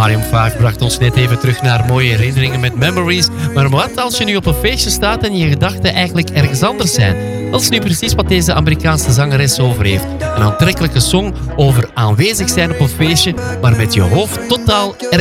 Maroon 5 bracht ons net even terug naar mooie herinneringen met Memories. Maar wat als je nu op een feestje staat en je gedachten eigenlijk ergens anders zijn? Dat is nu precies wat deze Amerikaanse zangeres over heeft. Een aantrekkelijke song over aanwezig zijn op een feestje, maar met je hoofd totaal ergens